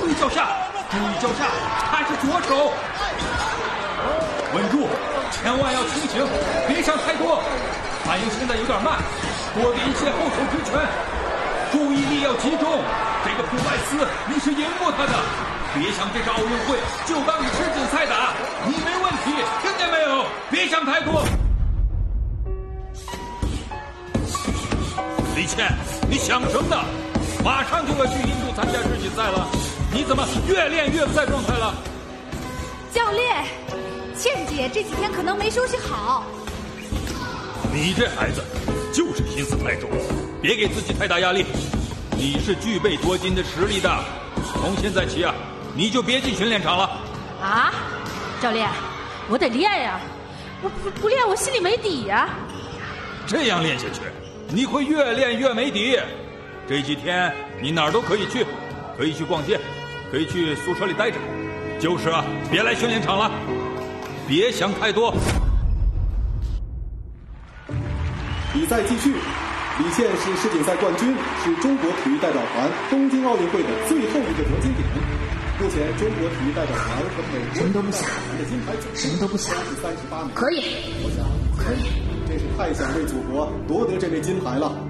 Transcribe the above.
注意脚下，注意脚下，他是左手。稳住，千万要清醒，别想太多。反应现在有点慢，多点一些后手直拳。注意力要集中，这个普莱斯你是赢过他的，别想这是奥运会就当你世锦赛打，你没问题，听见没有？别想太多。李倩，你想什么呢？马上就要去印度参加世锦赛了，你怎么越练越不在状态了？ 教练，倩姐这几天可能没休息好。 你这孩子就是心思太重，别给自己太大压力。你是具备夺金的实力的，从现在起啊，你就别进训练场了。 啊，教练，我得练呀，我不练我心里没底呀。 这样练下去，你会越练越没底。这几天你哪儿都可以去，可以去逛街，可以去宿舍里待着，就是啊，别来训练场了，别想太多。 比赛继续，李倩是世锦赛冠军，是中国体育代表团东京奥运会的最后一个夺金点。目前中国体育代表团和美国什么都不想， 的金牌什么都不想， 38枚。 可以， 我想可以， 真是太想为祖国夺得这枚金牌了。